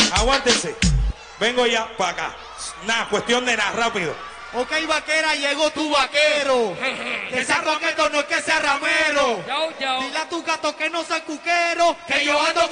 Aguántense. Vengo ya para acá. Nada, cuestión de nada, rápido. Ok, vaquera, llegó tu vaquero. Que sea coqueto, no es que sea ramero. Yo. Dile a tu gato que no sea cuquero, que yo ando